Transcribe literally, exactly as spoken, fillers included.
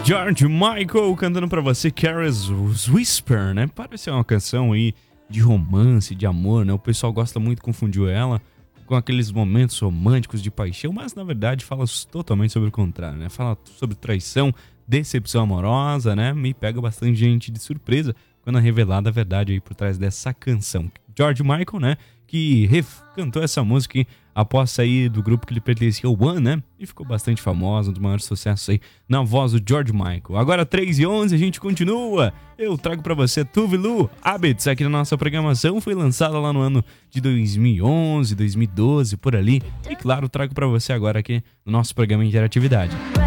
George Michael cantando pra você Careless Whisper, né? Parece uma canção aí de romance, de amor, né? O pessoal gosta muito, confundiu ela com aqueles momentos românticos de paixão, mas na verdade fala totalmente sobre o contrário, né? Fala sobre traição, decepção amorosa, né? Me pega bastante gente de surpresa quando é revelada a verdade aí por trás dessa canção. George Michael, né? Que cantou essa música após sair do grupo que ele pertencia, o One, né? E ficou bastante famosa, um dos maiores sucessos aí na voz do George Michael. Agora, três e onze, a gente continua. Eu trago pra você Tove Lo Habits aqui na nossa programação. Foi lançada lá no ano de dois mil e onze, dois mil e doze, por ali. E claro, trago pra você agora aqui no nosso programa Interatividade.